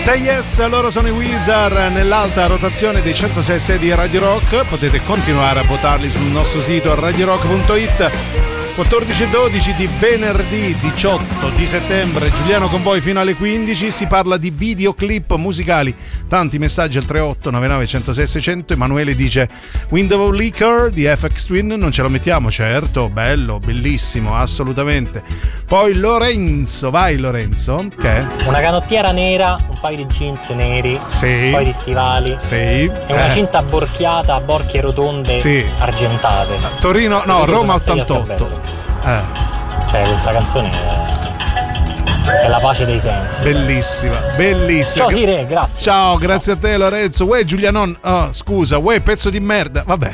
Say Yes, loro sono i Weezer nell'alta rotazione dei 106 di Radio Rock. Potete continuare a votarli sul nostro sito radiorock.it. 14:12 di venerdì 18 di settembre, Giuliano con voi fino alle 15. Si parla di videoclip musicali, tanti messaggi al 3899 106 600. Emanuele dice Window Liquor di FX Twin, non ce lo mettiamo? Certo, bello, bellissimo, assolutamente. Poi Lorenzo, vai Lorenzo, che è? Una canottiera nera, un paio di jeans neri, sì, un paio di stivali, sì, e una cinta borchiata a borchie rotonde, sì, argentate. Torino, no, Roma 88. Cioè questa canzone è la pace dei sensi. Bellissima, bellissima. Ciao Sire, grazie. Ciao, grazie a te Lorenzo. Uè Giulianon, oh, scusa, uè pezzo di merda. Vabbè.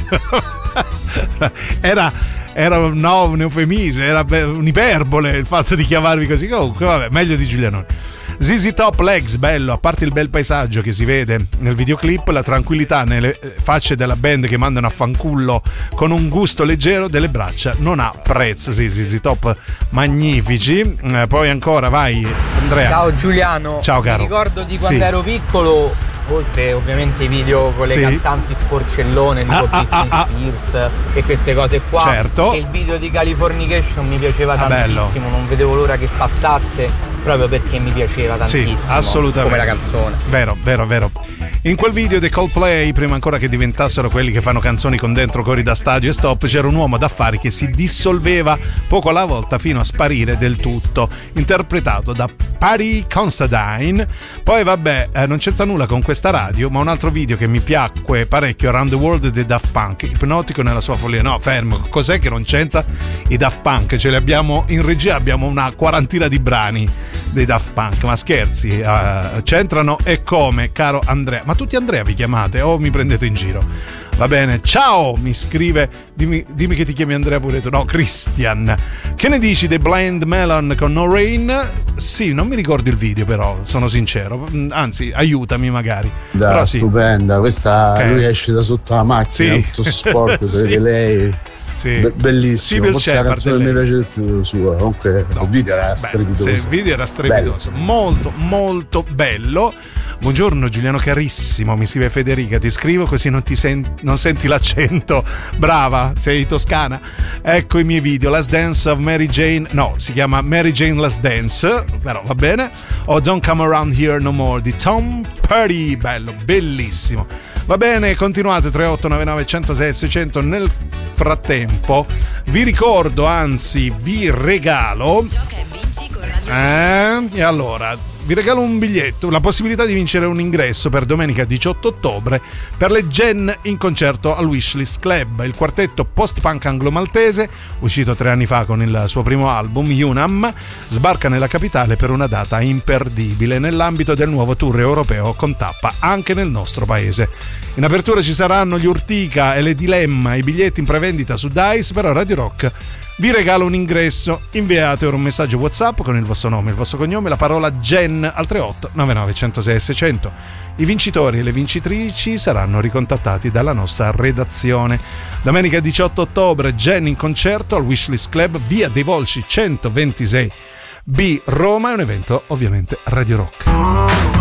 Era un eufemismo, era un'iperbole il fatto di chiamarvi così. Comunque, vabbè, meglio di Giulianon. ZZ Top Legs, bello, a parte il bel paesaggio che si vede nel videoclip, la tranquillità nelle facce della band che mandano a fancullo con un gusto leggero delle braccia non ha prezzo. Sì, ZZ Top magnifici. Poi ancora, vai Andrea. Ciao Giuliano. Ciao caro. Mi ricordo di quando ero piccolo, oltre ovviamente i video con le cantanti sporcellone tipo Britney Spears e queste cose qua, certo, e il video di Californication mi piaceva tantissimo, bello. Non vedevo l'ora che passasse proprio perché mi piaceva tantissimo, sì, assolutamente, come la canzone. Vero. In quel video dei Coldplay, prima ancora che diventassero quelli che fanno canzoni con dentro cori da stadio e stop, c'era un uomo d'affari che si dissolveva poco alla volta fino a sparire del tutto, interpretato da Patty Considine. Poi vabbè, non c'entra nulla con questa radio, ma un altro video che mi piacque parecchio, Around the World dei Daft Punk, ipnotico nella sua follia. No, fermo, cos'è che non c'entra? I Daft Punk, ce li abbiamo in regia, abbiamo una quarantina di brani dei Daft Punk, ma scherzi, c'entrano e come, caro Andrea. Ma tutti Andrea vi chiamate o mi prendete in giro? Va bene, ciao, mi scrive, dimmi che ti chiami Andrea pure tu. No, Christian. Che ne dici dei Blind Melon con No Rain? Sì, non mi ricordo il video però, sono sincero, anzi aiutami magari. Però sì, stupenda, questa lui esce da sotto la macchina, sì, tutto sporco, si vede lei. Sì. Bellissimo, sì, forse la canzone che mi piace di più sua. Comunque no, il video era strepitoso. Sì, il video era strepitoso, molto molto bello. Buongiorno Giuliano carissimo, mi scrive Federica, ti scrivo così non senti l'accento. Brava, sei toscana. Ecco i miei video, Last Dance of Mary Jane, no, si chiama Mary Jane Last Dance, però va bene. O Don't Come Around Here No More di Tom Petty, bello, bellissimo. Va bene, continuate 3899 106 600. Nel frattempo vi ricordo, anzi vi regalo e allora vi regalo un biglietto, la possibilità di vincere un ingresso per domenica 18 ottobre per le Gen in concerto al Wishlist Club. Il quartetto post-punk anglo-maltese, uscito 3 anni fa con il suo primo album Unam, sbarca nella capitale per una data imperdibile nell'ambito del nuovo tour europeo con tappa anche nel nostro paese. In apertura ci saranno gli Urtica e le Dilemma, i biglietti in prevendita su Dice, però Radio Rock vi regalo un ingresso. Inviate ora un messaggio WhatsApp con il vostro nome, il vostro cognome, la parola Gen al 38 99 106 600. I vincitori e le vincitrici saranno ricontattati dalla nostra redazione. Domenica 18 ottobre Gen in concerto al Wishlist Club, via dei Volsci 126B Roma. È un evento ovviamente Radio Rock.